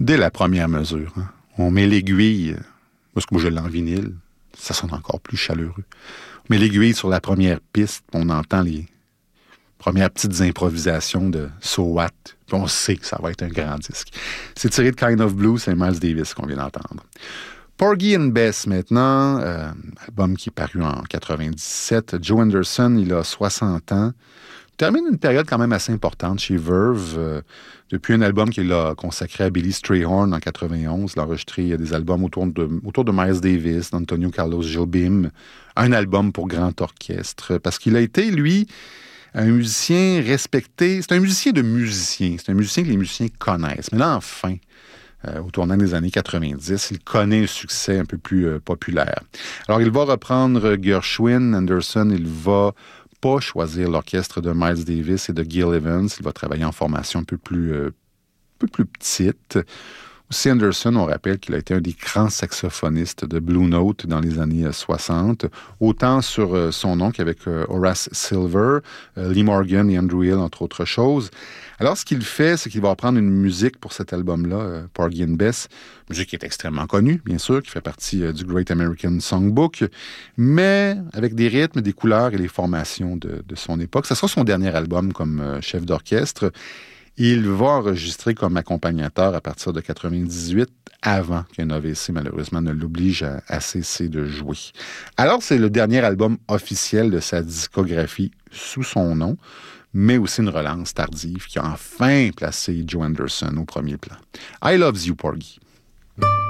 Dès la première mesure, hein, on met l'aiguille, parce que moi je l'ai en vinyle, ça sonne encore plus chaleureux. On met l'aiguille sur la première piste, on entend les premières petites improvisations de So What, puis on sait que ça va être un grand disque. C'est tiré de Kind of Blue, c'est Miles Davis qu'on vient d'entendre. Porgy and Bess maintenant, album qui est paru en 97. Joe Anderson, il a 60 ans. Il termine une période quand même assez importante chez Verve. Depuis un album qu'il a consacré à Billy Strayhorn en 91, il a enregistré des albums autour de Miles Davis, d'Antonio Carlos Jobim, un album pour grand orchestre, parce qu'il a été, lui, un musicien respecté. C'est un musicien de musiciens. C'est un musicien que les musiciens connaissent. Mais là, enfin, au tournant des années 90, il connaît un succès un peu plus populaire. Alors, il va reprendre Gershwin, Anderson, il va pas choisir l'orchestre de Miles Davis et de Gil Evans. Il va travailler en formation un peu plus petite. Aussi, Anderson, on rappelle qu'il a été un des grands saxophonistes de Blue Note dans les années 60, autant sur son nom qu'avec Horace Silver, Lee Morgan et Andrew Hill, entre autres choses. Alors, ce qu'il fait, c'est qu'il va reprendre une musique pour cet album-là, Porgy and Bess, musique qui est extrêmement connue, bien sûr, qui fait partie du Great American Songbook, mais avec des rythmes, des couleurs et les formations de son époque. Ce sera son dernier album comme chef d'orchestre. Il va enregistrer comme accompagnateur à partir de 98, avant qu'un AVC, malheureusement, ne l'oblige à cesser de jouer. Alors, c'est le dernier album officiel de sa discographie sous son nom, mais aussi une relance tardive qui a enfin placé Joe Anderson au premier plan. I Loves You, Porgy.